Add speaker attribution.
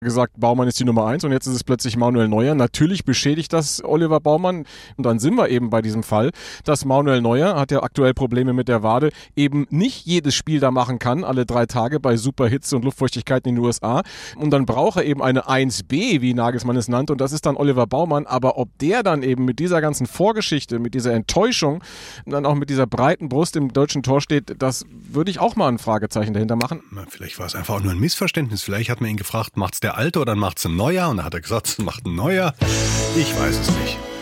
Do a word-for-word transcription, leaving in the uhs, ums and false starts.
Speaker 1: gesagt, Baumann ist die Nummer eins und jetzt ist es plötzlich Manuel Neuer. Natürlich beschädigt das Oliver Baumann und dann sind wir eben bei diesem Fall, dass Manuel Neuer, hat ja aktuell Probleme mit der Wade, eben nicht jedes Spiel da machen kann, alle drei Tage bei Superhitze und Luftfeuchtigkeiten in den U S A und dann braucht er eben eine eins B, wie Nagelsmann es nannte und das ist dann Oliver Baumann, aber ob der dann eben mit dieser ganzen Vorgeschichte, mit dieser Enttäuschung und dann auch mit dieser breiten Brust im deutschen Tor steht, das würde ich auch mal ein Fragezeichen dahinter machen.
Speaker 2: Vielleicht war es einfach auch nur ein Missverständnis, vielleicht hat man ihn gefragt, macht's der Alte oder dann macht's ein Neuer? Und dann hat er gesagt, es macht ein Neuer. Ich weiß es nicht.